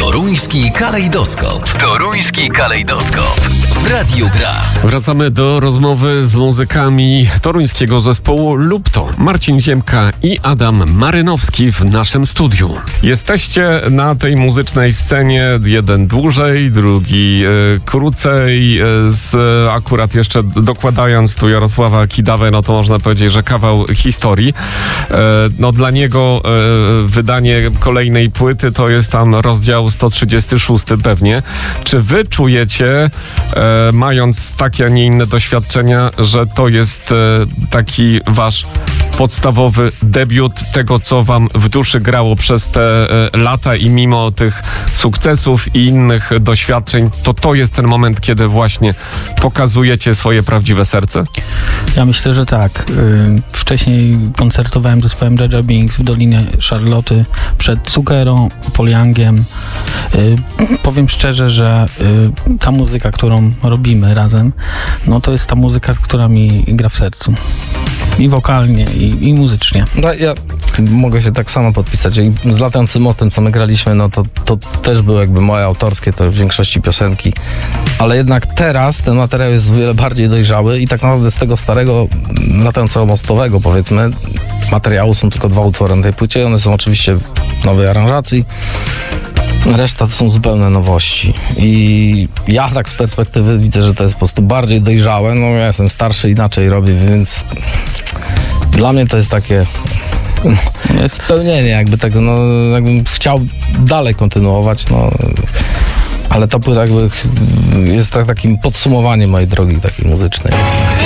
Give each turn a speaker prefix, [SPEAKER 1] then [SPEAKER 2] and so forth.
[SPEAKER 1] Toruński kalejdoskop. Toruński kalejdoskop. W Radiu Gra.
[SPEAKER 2] Wracamy do rozmowy z muzykami toruńskiego zespołu Lupto. Marcin Ziemka i Adam Marynowski w naszym studiu. Jesteście na tej muzycznej scenie, jeden dłużej, drugi krócej, akurat jeszcze dokładając tu Jarosława Kidawę, no to można powiedzieć, że kawał historii. No dla niego wydanie kolejnej płyty to jest tam rozdział 136 pewnie. Czy wy czujecie, mając takie, a nie inne doświadczenia, że to jest taki wasz podstawowy debiut tego, co wam w duszy grało przez te lata i mimo tych sukcesów i innych doświadczeń, to jest ten moment, kiedy właśnie pokazujecie swoje prawdziwe serce?
[SPEAKER 3] Ja myślę, że tak. Wcześniej koncertowałem z zespołem Jaja Binks w Dolinie Charlotte przed Cukerą, Paul Youngiem. Powiem szczerze, że ta muzyka, którą robimy razem, no to jest ta muzyka, która mi gra w sercu. I wokalnie, i muzycznie.
[SPEAKER 4] No, ja mogę się tak samo podpisać. I z Latającym Mostem, co my graliśmy, no to też były jakby moje autorskie, to w większości piosenki. Ale jednak teraz ten materiał jest o wiele bardziej dojrzały i tak naprawdę z tego starego Latającego Mostowego, powiedzmy, materiału są tylko 2 utwory na tej płycie. One są oczywiście w nowej aranżacji. Reszta to są zupełne nowości. I ja tak z perspektywy widzę, że to jest po prostu bardziej dojrzałe. No ja jestem starszy, inaczej robię, więc dla mnie to jest takie spełnienie jakby tego, no jakbym chciał dalej kontynuować, no ale ta płyta jakby jest takim podsumowaniem mojej drogi takiej muzycznej.